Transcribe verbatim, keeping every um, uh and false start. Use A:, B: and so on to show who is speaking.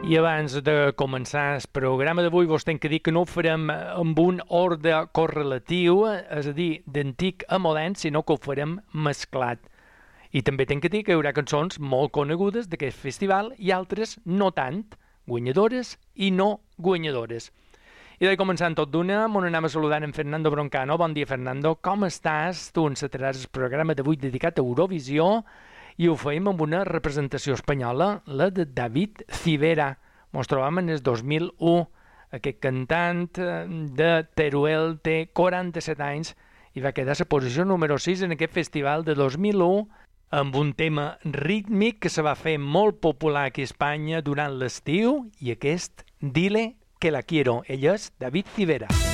A: I abans de començar el programa d'avui vos tenc que dir que no ho farem amb un ordre correlatiu, és a dir, d'antic a modern, sinó que ho farem mesclat. I també tenc que dir que hi haurà cançons molt conegudes d'aquest festival i altres no tant, guanyadores i no guanyadores. I de començant tot d'una, m'on anem a saludar en Fernando Broncano. Bon dia, Fernando. Com estàs? Tu encetaràs el programa d'avui dedicat a Eurovisió i ho feim amb una representació espanyola, la de David Civera. Ens trobam en el dos mil u. Aquest cantant de Teruel té quaranta-set anys i va quedar a la posició número sis en aquest festival de dos mil u amb un tema rítmic que se va fer molt popular aquí a Espanya durant l'estiu i aquest Dile que la quiero. Ell és David Civera.